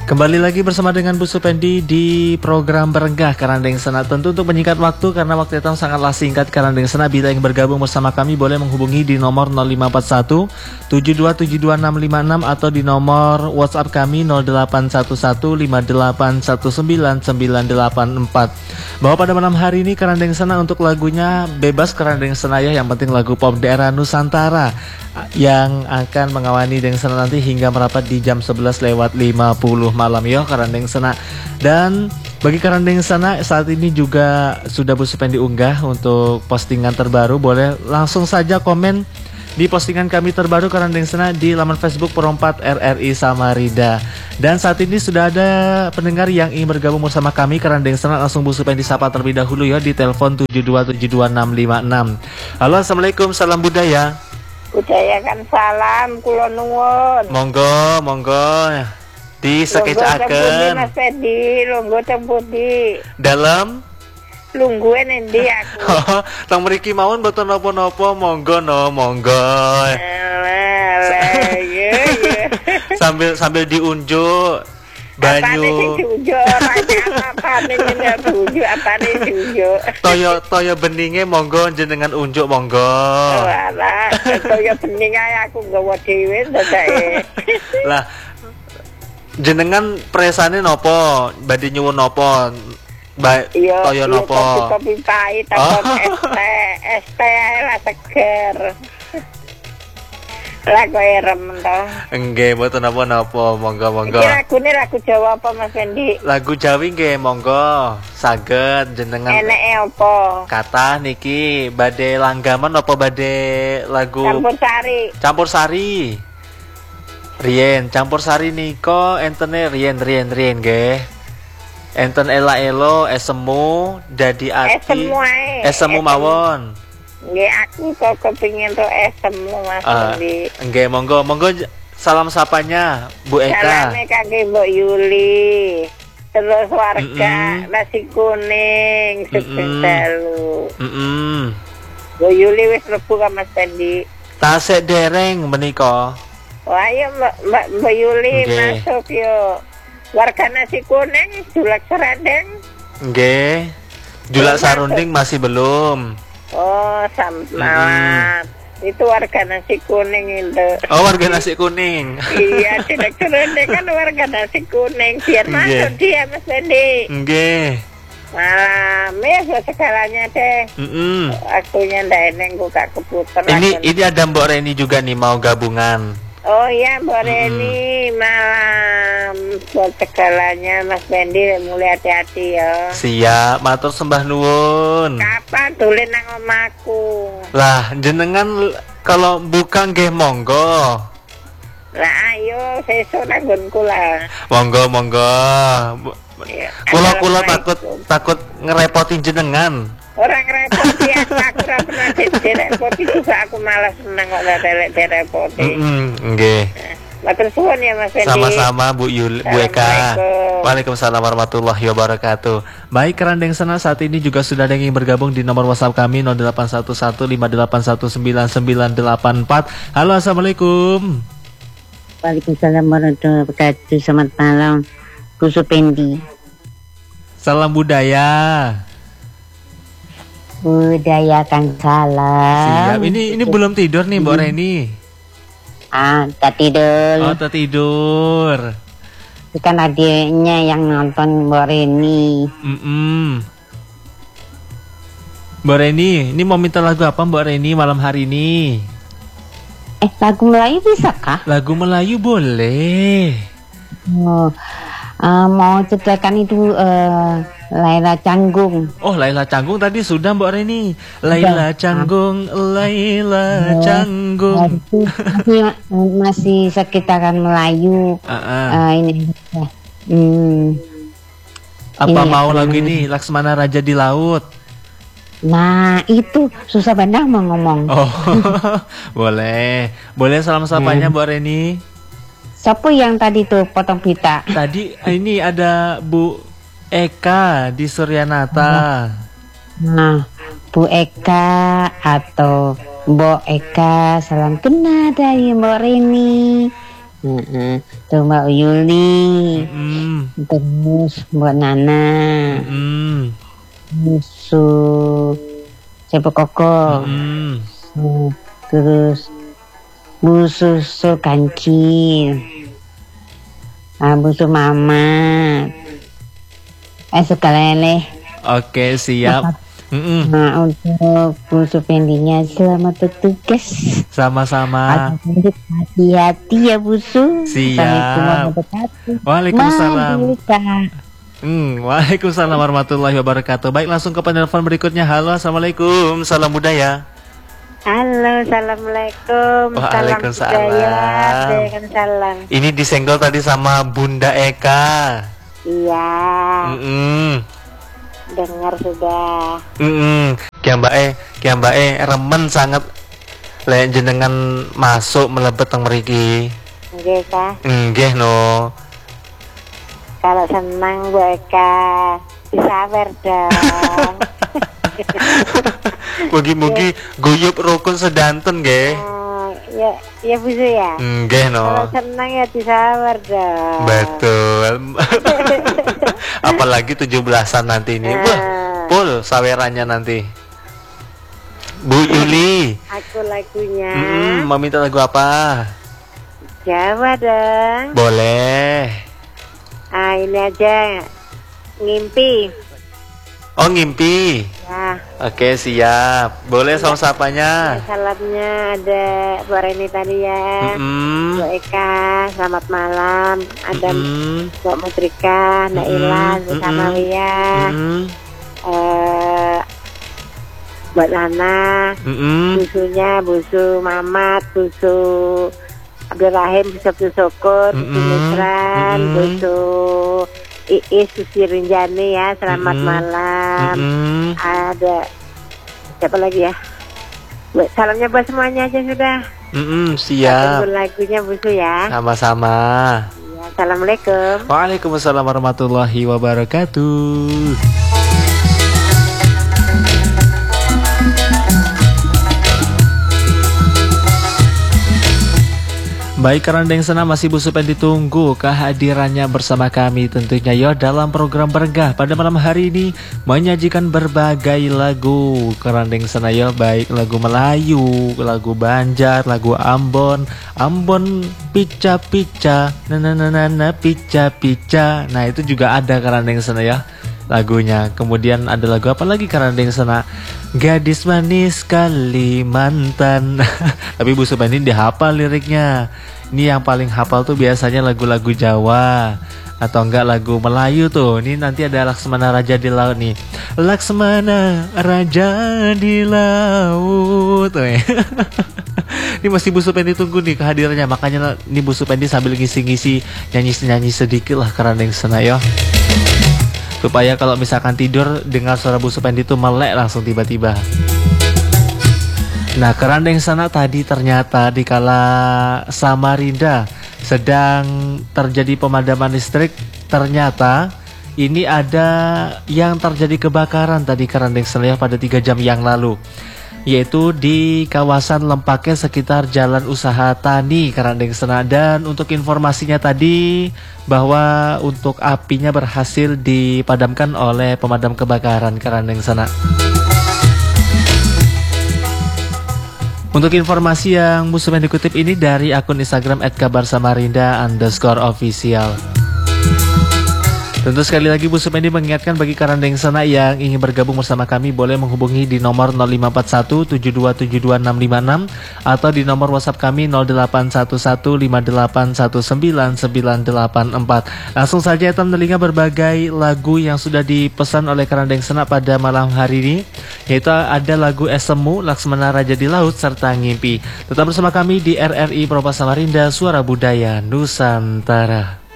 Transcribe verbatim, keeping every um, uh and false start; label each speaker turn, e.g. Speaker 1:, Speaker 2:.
Speaker 1: Kembali lagi bersama dengan Bu Supendi di program Berenggah Karandeng Sena. Tentu untuk menyingkat waktu karena waktu itu sangatlah singkat Karandeng Sena. Bila yang bergabung bersama kami boleh menghubungi di nomor nol lima empat satu tujuh dua tujuh dua enam lima enam atau di nomor WhatsApp kami nol delapan satu satu lima delapan satu sembilan sembilan delapan empat. Bahwa pada malam hari ini Karandeng Sena untuk lagunya bebas Karandeng Sena ya, yang penting lagu pop daerah Nusantara yang akan mengawani Deng Sena nanti hingga merapat di jam sebelas lewat lima puluh malam ya Karandeng Sena. Dan bagi Karandeng Sena saat ini juga sudah Bu Supendi unggah untuk postingan terbaru. Boleh langsung saja komen di postingan kami terbaru Karandeng Sena di laman Facebook Perompat R R I Samarinda. Dan saat ini sudah ada pendengar yang ingin bergabung bersama kami Karandeng Sena. Langsung Bu Supendi sapa terlebih dahulu ya di telepon tujuh dua tujuh dua enam lima enam. Halo, assalamualaikum, salam budaya.
Speaker 2: Budaya kan salam, kula nuwun.
Speaker 1: Monggo, monggo. Di sekecaaken.
Speaker 2: Mas Fendi, lungguh teng pundi?
Speaker 1: Dalam
Speaker 2: Lungguhe endi aku?
Speaker 1: oh, tang mriki mawon mboten napa-napa, monggo no, monggo.
Speaker 2: Alah, ya ya.
Speaker 1: Sambil sambil diunjuk banyu.
Speaker 2: Apane sing diunjuk? Apane sing diunjuk? Apane diunjuk?
Speaker 1: Toyo toyo beninge monggo jenengan unjuk monggo.
Speaker 2: Oh, alah, toyo bening ae aku nggawa dhewe ndadake.
Speaker 1: Lah jenengan presane nopo? Badhe nyuwun nopo? Ba
Speaker 2: Iya,
Speaker 1: toyo nopo?
Speaker 2: kopi pahit atau es teh, es teh lah seger. Lagu erem toh.
Speaker 1: Nggih, mboten napa-napa, monggo-monggo.
Speaker 2: Iki lagune lagu Jawa apa Mas Fendi?
Speaker 1: Lagu Jawi nggih, monggo. Saged jenengan.
Speaker 2: Eneke apa?
Speaker 1: Kathah niki badhe langgaman apa badhe lagu
Speaker 2: Campur sari.
Speaker 1: Campur sari. Rien, campur sari niko entene rien-rien rien nggih. Enten ela-elo, esemu, dadi ati.
Speaker 2: Esemu ae.
Speaker 1: Esemu mawon.
Speaker 2: Nggih, aku kok kepingin tuh esemu Mas
Speaker 1: Uh,
Speaker 2: Fendi.
Speaker 1: nggih, monggo, monggo salam sapanya Bu Eka.
Speaker 2: Salame kangge Mbok Yuli. Terus warga
Speaker 1: Mm-mm.
Speaker 2: nasi kuning, sukses
Speaker 1: Mm-mm.
Speaker 2: selalu.
Speaker 1: Heeh.
Speaker 2: Mbok Yuli wis mlebu ka Mas Fendi.
Speaker 1: Tasik dereng menika.
Speaker 2: Wah, ayo Mbak Mbak Mbak Yuli
Speaker 1: Nggih.
Speaker 2: masuk yuk. Warga nasi kuning, julak serendeng.
Speaker 1: Nggih. Julak
Speaker 2: Belum
Speaker 1: sarunding masih belum.
Speaker 2: Oh, selamat. Itu warga nasi kuning itu.
Speaker 1: Oh, warga nasi kuning.
Speaker 2: Iya, julak serendeng kan warga nasi kuning. Biar
Speaker 1: Nggih.
Speaker 2: masuk dia Mas Fendi.
Speaker 1: Nggih.
Speaker 2: Malam, ya buat segalanya deh.
Speaker 1: Mm-mm.
Speaker 2: Akunya ndak eneng buka keputer.
Speaker 1: Ini ini ada Mbok Reni juga nih mau gabungan.
Speaker 2: Oh iya, Mbak Reni, malam buat segalanya Mas Fendi mulai hati-hati ya.
Speaker 1: Siap, matur sembah nuwun.
Speaker 2: Kapan tulen nang omaku?
Speaker 1: Lah, jenengan l- kalau buka nggih monggo.
Speaker 2: Lah ayo sesuk nang nggonku lah.
Speaker 1: Monggo, monggo. Bu-
Speaker 2: Ya,
Speaker 1: Kula kula takut
Speaker 2: Assalamualaikum.
Speaker 1: takut ngerepotin jenengan.
Speaker 2: Orang repoti aku, aku ora pernah direpoti juga, aku malas seneng kok ora direpoti.
Speaker 1: Heeh, nggih.
Speaker 2: Matur suwun ya Mas Fendi.
Speaker 1: Sama-sama Bu Yul, Bu Eka.
Speaker 2: Assalamualaikum.
Speaker 1: Waalaikumsalam warahmatullahi wabarakatuh. Baik, Karandeng Sena saat ini juga sudah ada yang ingin bergabung di nomor WhatsApp kami nol delapan satu satu lima delapan satu sembilan sembilan delapan empat. Halo, assalamualaikum.
Speaker 3: Waalaikumsalam warahmatullahi wabarakatuh. Selamat malam, Bu Supendi.
Speaker 1: Salam budaya.
Speaker 3: Budayakan salam.
Speaker 1: Siap. Ini ini belum tidur nih Mbak Reni.
Speaker 3: Ah, tak tidur.
Speaker 1: Oh, tertidur.
Speaker 3: Bukan adiknya yang nonton Mbak Reni.
Speaker 1: Mm-mm. Mbak Reni, ini mau minta lagu apa Mbak Reni malam hari ini?
Speaker 3: Eh, lagu Melayu bisa kah?
Speaker 1: Lagu Melayu boleh.
Speaker 3: Oh, ah, mau cetakan itu eh, Laila Canggung.
Speaker 1: Oh, Laila Canggung tadi sudah Mbak Reni. Laila Canggung, Laila
Speaker 3: Oh,
Speaker 1: Canggung.
Speaker 3: itu masih, masih sekitaran Melayu.
Speaker 1: Ah-ah.
Speaker 3: Ah, ini. Hmm,
Speaker 1: Apa
Speaker 3: ini
Speaker 1: mau
Speaker 3: apa
Speaker 1: lagu
Speaker 3: namanya?
Speaker 1: ini Laksmana Raja di Laut?
Speaker 3: Nah, itu susah banget mau ngomong.
Speaker 1: Oh, boleh. Boleh salam sapanya Mbak Reni.
Speaker 3: Siapa yang tadi tuh potong pita?
Speaker 1: Tadi ini ada Bu Eka di Suryanata.
Speaker 3: Nah, Bu Eka atau Mbok Eka, salam kenal dari Mbok Reni. Heeh. Tuh Mbak Yuli.
Speaker 1: Mm,
Speaker 3: Terus buat Nana.
Speaker 1: mm,
Speaker 3: Musuh Siapa Koko.
Speaker 1: mm.
Speaker 3: Hmm, Terus Bu Susu Kancil. Ah, Bu Susu Mama. Eh suka lele.
Speaker 1: Oke, siap. Mm-mm.
Speaker 3: Nah, untuk Bu Supendinya selamat bertugas.
Speaker 1: Sama-sama.
Speaker 3: Hati-hati ya Bu Su.
Speaker 1: Siap.
Speaker 3: Assalamualaikum warahmatullahi wabarakatuh.
Speaker 1: Waalaikumsalam.
Speaker 3: Merdeka.
Speaker 1: Hmm, Waalaikumsalam warahmatullahi wabarakatuh. Baik, langsung ke penelpon berikutnya. Halo, assalamualaikum. Salam budaya.
Speaker 2: Halo, assalamualaikum.
Speaker 1: Waalaikumsalam.
Speaker 2: Salam budaya. Waalaikumsalam.
Speaker 1: Ini disenggol tadi sama Bunda Eka.
Speaker 2: Iya,
Speaker 1: Mm-mm.
Speaker 2: dengar sudah.
Speaker 1: Mm-mm. Kia Mbak E, Kia Mbak E remen sangat lek jenengan masuk melebet teng mriki.
Speaker 2: Nggih kah?
Speaker 1: Nggih no.
Speaker 2: Kalau senang Bu Eka disawer dong.
Speaker 1: Mugi-mugi guyub rukun sedanten nggih.
Speaker 2: Oh, ya, ya Bu Su ya.
Speaker 1: Nggih
Speaker 2: Kalau
Speaker 1: no.
Speaker 2: senang ya disawer dong.
Speaker 1: Betul. Apalagi tujuh belasan nanti ini. Wah, full sawerannya nanti. Bu Yuli.
Speaker 2: Aku lagunya
Speaker 1: Mm-mm, mau minta lagu apa?
Speaker 2: Jawa dong.
Speaker 1: Boleh.
Speaker 2: Ah, ini aja ngimpi.
Speaker 1: Oh, ngimpi.
Speaker 2: Ya,
Speaker 1: Oke, siap. Boleh sama sapanya.
Speaker 2: salamnya ada Bu Reni tadi ya. Bu
Speaker 1: Mm-mm.
Speaker 2: Eka, selamat malam. Ada
Speaker 1: Mm-mm.
Speaker 2: Bu Mutrika, Naila, Bu
Speaker 1: Mm-mm.
Speaker 2: Samaria,
Speaker 1: Mm-mm.
Speaker 2: eh, buat Nana,
Speaker 1: Mm-mm.
Speaker 2: busunya, busu Mamat, busu Abdul Rahim, busu Abdul Syukur, busu
Speaker 1: Mm-mm.
Speaker 2: Nusran,
Speaker 1: Mm-mm.
Speaker 2: busu Iis, Susi Rinjani ya. Selamat
Speaker 1: Mm-mm.
Speaker 2: malam.
Speaker 1: Mm-mm.
Speaker 2: Ada siapa lagi ya? Bu, salamnya buat semuanya aja sudah.
Speaker 1: Mm-mm,
Speaker 2: Tunggu
Speaker 1: siap.
Speaker 2: lagunya busu ya.
Speaker 1: Sama-sama.
Speaker 2: Ya, assalamualaikum.
Speaker 1: Waalaikumsalam warahmatullahi wabarakatuh. Baik, Kerandeng Senam masih Bu Supen ditunggu kehadirannya bersama kami tentunya ya dalam program Berenggah pada malam hari ini menyajikan berbagai lagu Kerandeng Senam ya, baik lagu Melayu, lagu Banjar, lagu Ambon, Ambon pica pica, na na na na na pica pica. Nah, itu juga ada Kerandeng Senam ya lagunya. Kemudian ada lagu apa lagi Kerandeng Senam? Gadis manis Kalimantan. Tapi Bu Supen ini dihafal liriknya. Ini yang paling hafal tuh biasanya lagu-lagu Jawa atau enggak lagu Melayu tuh. Ini nanti ada Laksmana Raja di Laut nih. Laksmana Raja di Laut. Ini masih Bu Supendi tunggu nih kehadirannya. Makanya ini Bu Supendi sambil ngisi-ngisi nyanyi-nyanyi sedikit lah Kerandeng Senam ya. Supaya kalau misalkan tidur dengar suara Bu Supendi itu melek langsung tiba-tiba. Nah, Kerandeng Senam tadi ternyata di kala Samarinda sedang terjadi pemadaman listrik, ternyata ini ada yang terjadi kebakaran tadi Kerandeng Senam pada tiga jam yang lalu, yaitu di kawasan Lempake sekitar Jalan Usaha Tani Kerandeng Senam. Dan untuk informasinya tadi bahwa untuk apinya berhasil dipadamkan oleh pemadam kebakaran Kerandeng Senam. Untuk informasi yang Bu Supen dikutip ini dari akun Instagram et kabar samarinda underscore official. Tentu sekali lagi Bu Supendi mengingatkan bagi Kerandeng Senam yang ingin bergabung bersama kami boleh menghubungi di nomor nol lima empat satu tujuh dua tujuh dua enam lima enam atau di nomor WhatsApp kami nol delapan satu satu lima delapan satu sembilan sembilan delapan empat. Langsung saja kita menelinga berbagai lagu yang sudah dipesan oleh Kerandeng Senam pada malam hari ini, yaitu ada lagu Esemu, Laksmana Raja di Laut, serta Ngimpi. Tetap bersama kami di R R I Propa Samarinda, Suara Budaya Nusantara.